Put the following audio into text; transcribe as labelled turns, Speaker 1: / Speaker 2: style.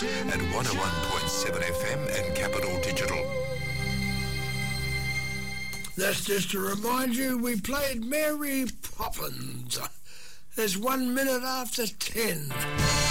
Speaker 1: News at 101.7 FM and Capital Digital.
Speaker 2: That's just to remind you, we played Mary Poppins. There's 1 minute after 10.